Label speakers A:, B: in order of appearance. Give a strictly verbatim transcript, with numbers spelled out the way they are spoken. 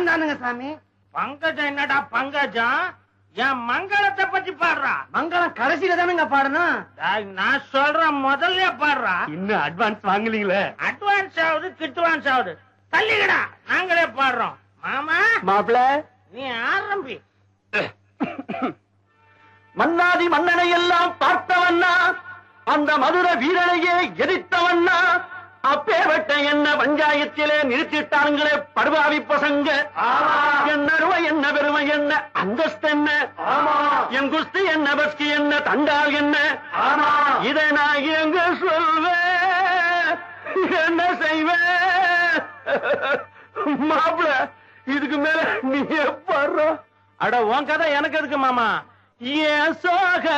A: பங்கஜம் தானுங்க சாமி.
B: பங்கஜம் என்னடா பங்கஜம்? என் மங்களத்தை பத்தி பாடுறா.
A: மங்களம் கடைசியில தானுங்க பாடணும்.
B: நான் சொல்றேன் முதல்ல பாடுறா.
A: இன்னும் அட்வான்ஸ் வாங்கலீங்களே.
B: அட்வான்ஸ் ஆகுது கிட்வான்ஸ் ஆகுது. தள்ளிக்கடா, நாங்களே பாடுறோம். மாமா
A: மாப்பிள
B: நீ ஆரம்பி.
A: மன்னாதி மன்னனை எல்லாம் பார்த்தவன்னா, அந்த மதுர வீரனையே எதிர்த்தவன்னா, அப்பேவட்ட என்ன பஞ்சாயத்திலே நிறுத்திட்டாங்களே படுவாவி பசங்க. என்ன அருமை என்ன பெருமை என்ன அந்தஸ்து என்ன, என் குஸ்தி என்ன பஸ்கி என்ன தண்டால் என்ன, இதை நான் எங்க சொல்வேன், என்ன செய்வேன்? மாப்பிள இதுக்கு மேல நீ பாடுற.
B: அட உன் கதை எனக்கு எதுக்கு மாமா?
A: ஏன் சோக